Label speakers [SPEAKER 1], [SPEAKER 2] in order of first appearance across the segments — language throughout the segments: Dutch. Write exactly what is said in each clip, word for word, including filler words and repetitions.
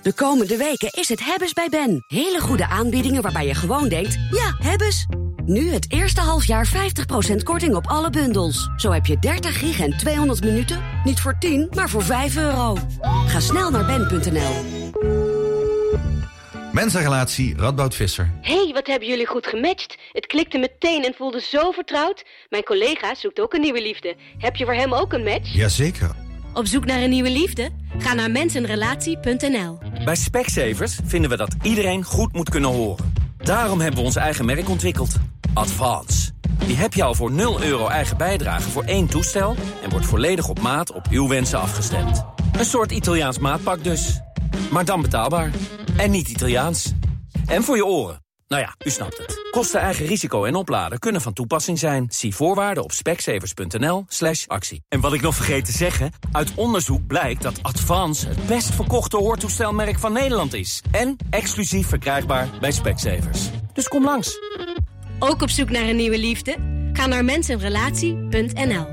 [SPEAKER 1] De komende weken is het Hebbes bij Ben. Hele goede aanbiedingen waarbij je gewoon denkt, ja, Hebbes. Nu het eerste halfjaar vijftig procent korting op alle bundels. Zo heb je dertig gig en tweehonderd minuten. Niet voor tien, maar voor vijf euro. Ga snel naar ben punt n l.
[SPEAKER 2] Mensenrelatie, Radboud Visser.
[SPEAKER 3] Hey, wat hebben jullie goed gematcht. Het klikte meteen en voelde zo vertrouwd. Mijn collega zoekt ook een nieuwe liefde. Heb je voor hem ook een match?
[SPEAKER 2] Jazeker.
[SPEAKER 3] Op zoek naar een nieuwe liefde? Ga naar mensenrelatie punt n l.
[SPEAKER 4] Bij Specsavers vinden we dat iedereen goed moet kunnen horen. Daarom hebben we ons eigen merk ontwikkeld. Advance. Die heb je al voor nul euro eigen bijdrage voor één toestel... en wordt volledig op maat op uw wensen afgestemd. Een soort Italiaans maatpak dus. Maar dan betaalbaar. En niet Italiaans. En voor je oren. Nou ja, u snapt het. Kosten, eigen risico en opladen kunnen van toepassing zijn. Zie voorwaarden op specsavers punt n l slash actie. En wat ik nog vergeet te zeggen... uit onderzoek blijkt dat Advance het best verkochte hoortoestelmerk van Nederland is. En exclusief verkrijgbaar bij Specsavers. Dus kom langs.
[SPEAKER 3] Ook op zoek naar een nieuwe liefde? Ga naar mensenrelatie punt n l.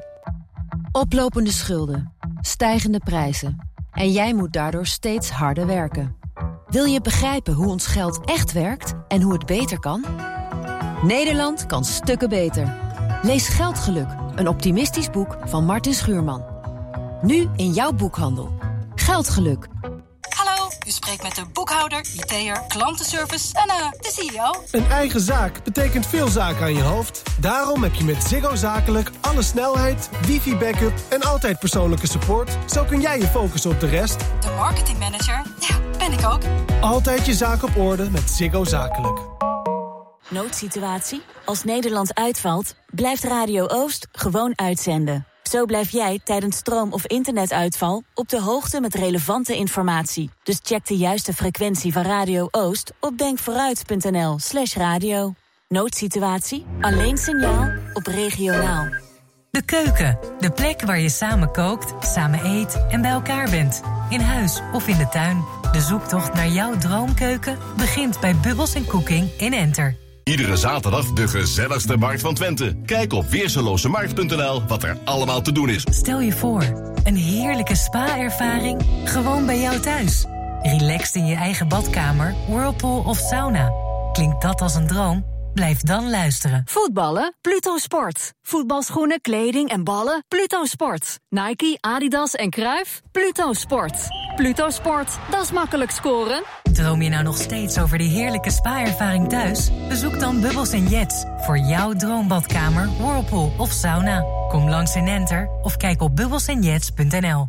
[SPEAKER 5] Oplopende schulden. Stijgende prijzen. En jij moet daardoor steeds harder werken. Wil je begrijpen hoe ons geld echt werkt en hoe het beter kan? Nederland kan stukken beter. Lees Geldgeluk, een optimistisch boek van Martin Schuurman. Nu in jouw boekhandel. Geldgeluk.
[SPEAKER 6] Hallo, u spreekt met de boekhouder, I T'er, klantenservice en uh, de C E O.
[SPEAKER 7] Een eigen zaak betekent veel zaken aan je hoofd. Daarom heb je met Ziggo Zakelijk alle snelheid, wifi-backup en altijd persoonlijke support. Zo kun jij je focussen op de rest.
[SPEAKER 6] De marketingmanager, ja, ben ik ook.
[SPEAKER 7] Altijd je zaak op orde met Ziggo Zakelijk.
[SPEAKER 8] Noodsituatie? Als Nederland uitvalt, blijft Radio Oost gewoon uitzenden. Zo blijf jij tijdens stroom- of internetuitval op de hoogte met relevante informatie. Dus check de juiste frequentie van Radio Oost op denkvooruit punt n l slash radio. Noodsituatie? Alleen signaal op regionaal.
[SPEAKER 9] De keuken, de plek waar je samen kookt, samen eet en bij elkaar bent. In huis of in de tuin. De zoektocht naar jouw droomkeuken begint bij Bubbles en Cooking in Enter.
[SPEAKER 10] Iedere zaterdag de gezelligste markt van Twente. Kijk op weerselozemarkt punt n l wat er allemaal te doen is.
[SPEAKER 9] Stel je voor, een heerlijke spa-ervaring gewoon bij jou thuis. Relaxed in je eigen badkamer, whirlpool of sauna. Klinkt dat als een droom? Blijf dan luisteren.
[SPEAKER 5] Voetballen? Pluto Sport. Voetbalschoenen, kleding en ballen? Pluto Sport. Nike, Adidas en Cruijff? Pluto Sport. Pluto Sport, dat is makkelijk scoren.
[SPEAKER 9] Droom je nou nog steeds over die heerlijke spa-ervaring thuis? Bezoek dan Bubbles en Jets voor jouw droombadkamer, whirlpool of sauna. Kom langs in Enter of kijk op bubbles en jets punt n l.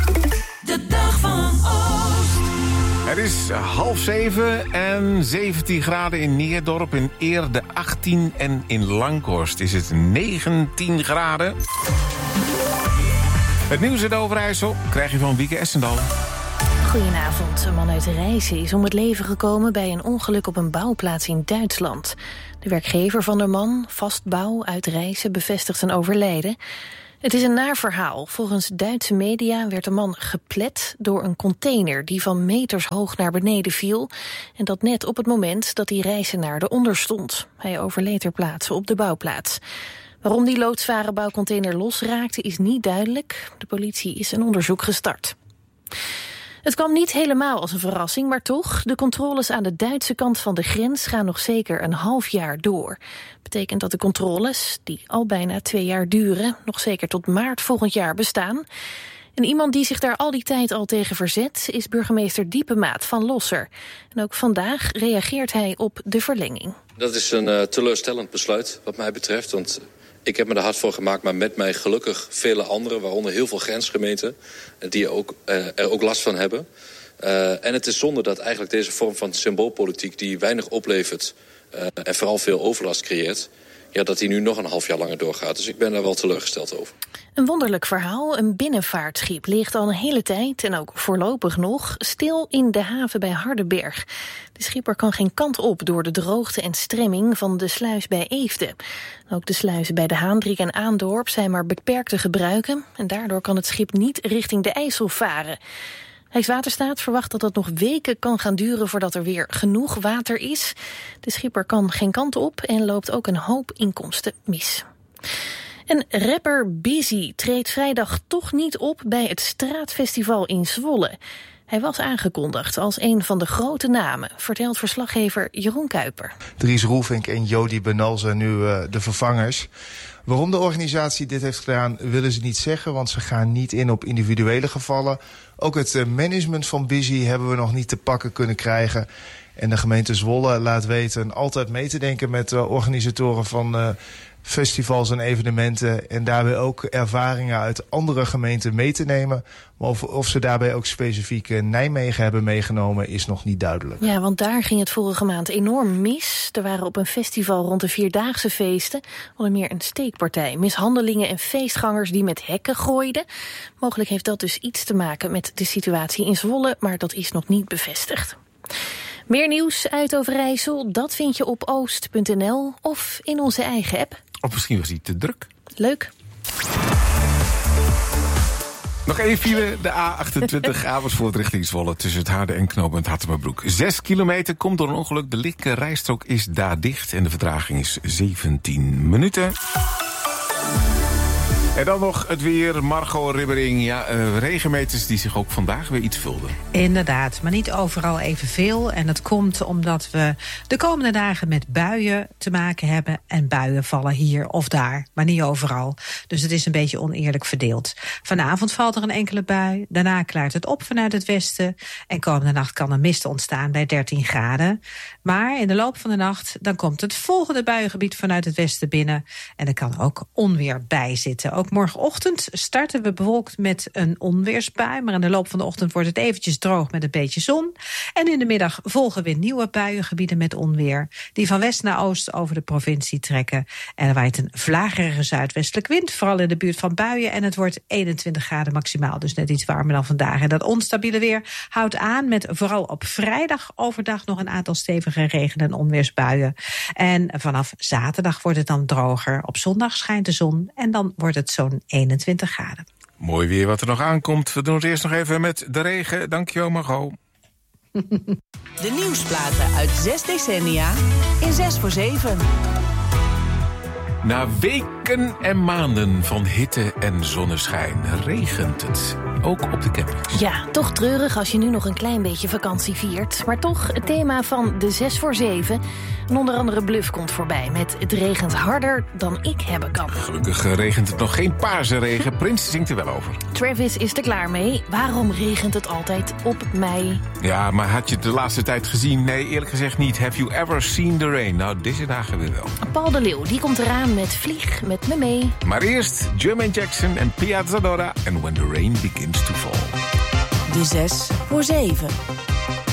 [SPEAKER 11] De dag van Oost.
[SPEAKER 12] Het is half zeven en zeventien graden in Neerdorp, in Eerde achttien en in Langhorst is het negentien graden. Het nieuws uit Overijssel krijg je van Wieke Essendal.
[SPEAKER 13] Goedenavond. Een man uit Rijssen is om het leven gekomen bij een ongeluk op een bouwplaats in Duitsland. De werkgever van de man, Vastbouw uit Rijssen, bevestigt zijn overlijden. Het is een naar verhaal. Volgens Duitse media werd de man geplet door een container die van meters hoog naar beneden viel. En dat net op het moment dat die Rijssenaar eronder stond. Hij overleed ter plaatse op de bouwplaats. Waarom die loodzware bouwcontainer losraakte is niet duidelijk. De politie is een onderzoek gestart. Het kwam niet helemaal als een verrassing, maar toch. De controles aan de Duitse kant van de grens gaan nog zeker een half jaar door. Betekent dat de controles, die al bijna twee jaar duren, nog zeker tot maart volgend jaar bestaan. En iemand die zich daar al die tijd al tegen verzet is burgemeester Diepemaat van Losser. En ook vandaag reageert hij op de verlenging.
[SPEAKER 14] Dat is een uh, teleurstellend besluit wat mij betreft, want ik heb me er hard voor gemaakt, maar met mij gelukkig vele anderen, waaronder heel veel grensgemeenten, die ook, uh, er ook last van hebben. Uh, en het is zonde dat eigenlijk deze vorm van symboolpolitiek, die weinig oplevert uh, en vooral veel overlast creëert, ja, dat die nu nog een half jaar langer doorgaat. Dus ik ben daar wel teleurgesteld over.
[SPEAKER 13] Een wonderlijk verhaal. Een binnenvaartschip ligt al een hele tijd, en ook voorlopig nog, stil in de haven bij Hardenberg. De schipper kan geen kant op door de droogte en stremming van de sluis bij Eefde. Ook de sluizen bij de Haandriek en Aandorp zijn maar beperkt te gebruiken, en daardoor kan het schip niet richting de IJssel varen. Rijkswaterstaat verwacht dat het nog weken kan gaan duren voordat er weer genoeg water is. De schipper kan geen kant op en loopt ook een hoop inkomsten mis. En rapper Busy treedt vrijdag toch niet op bij het Straatfestival in Zwolle. Hij was aangekondigd als een van de grote namen, vertelt verslaggever Jeroen Kuiper.
[SPEAKER 15] Dries Roelvink en Jody Bernal zijn nu uh, de vervangers. Waarom de organisatie dit heeft gedaan, willen ze niet zeggen, want ze gaan niet in op individuele gevallen. Ook het uh, management van Busy hebben we nog niet te pakken kunnen krijgen. En de gemeente Zwolle laat weten altijd mee te denken met uh, organisatoren van uh, festivals en evenementen. En daarbij ook ervaringen uit andere gemeenten mee te nemen. Maar of, of ze daarbij ook specifiek uh, Nijmegen hebben meegenomen is nog niet duidelijk.
[SPEAKER 13] Ja, want daar ging het vorige maand enorm mis. Er waren op een festival rond de Vierdaagse feesten onder meer een steekpartij, mishandelingen en feestgangers die met hekken gooiden. Mogelijk heeft dat dus iets te maken met de situatie in Zwolle, maar dat is nog niet bevestigd. Meer nieuws uit Overijssel, dat vind je op oost punt n l of in onze eigen app.
[SPEAKER 12] Of misschien was hij te druk.
[SPEAKER 13] Leuk.
[SPEAKER 12] Nog één file, de A achtentwintig Amersfoort richting Zwolle tussen het Harde en knooppunt Hattemerbroek. Zes kilometer komt door een ongeluk. De linker rijstrook is daar dicht en de vertraging is zeventien minuten. En dan nog het weer, Margot Ribbering. Ja, uh, regenmeters die zich ook vandaag weer iets vulden.
[SPEAKER 16] Inderdaad, maar niet overal evenveel. En dat komt omdat we de komende dagen met buien te maken hebben. En buien vallen hier of daar, maar niet overal. Dus het is een beetje oneerlijk verdeeld. Vanavond valt er een enkele bui. Daarna klaart het op vanuit het westen. En komende nacht kan er mist ontstaan bij dertien graden. Maar in de loop van de nacht dan komt het volgende buiengebied vanuit het westen binnen. En er kan ook onweer bij zitten. Ook morgenochtend starten we bewolkt met een onweersbui. Maar in de loop van de ochtend wordt het eventjes droog met een beetje zon. En in de middag volgen weer nieuwe buiengebieden met onweer. Die van west naar oost over de provincie trekken. En er waait een vlagerige zuidwestelijke wind. Vooral in de buurt van buien. En het wordt eenentwintig graden maximaal. Dus net iets warmer dan vandaag. En dat onstabiele weer houdt aan met vooral op vrijdag overdag nog een aantal stevige regen- en onweersbuien. En vanaf zaterdag wordt het dan droger. Op zondag schijnt de zon. En dan wordt het zo'n eenentwintig graden.
[SPEAKER 12] Mooi weer wat er nog aankomt. We doen het eerst nog even met de regen. Dankjewel, Margot.
[SPEAKER 17] De nieuwsplaten uit zes decennia in zes voor zeven.
[SPEAKER 12] Na weken en maanden van hitte en zonneschijn regent het. Ook op de campings.
[SPEAKER 13] Ja, toch treurig als je nu nog een klein beetje vakantie viert. Maar toch, het thema van de zes voor zeven. En onder andere Bluff komt voorbij met het regent harder dan ik hebben kan.
[SPEAKER 12] Gelukkig regent het nog geen paarse regen. Prins zingt er wel over.
[SPEAKER 13] Travis is er klaar mee. Waarom regent het altijd op mei?
[SPEAKER 12] Ja, maar had je het de laatste tijd gezien? Nee, eerlijk gezegd niet. Have you ever seen the rain? Nou, deze dagen weer wel.
[SPEAKER 13] Paul de Leeuw, die komt eraan met Vlieg met me mee.
[SPEAKER 12] Maar eerst Jermaine Jackson en Piazza Dora en When the Rain Begins to Fall.
[SPEAKER 17] De zes voor zeven.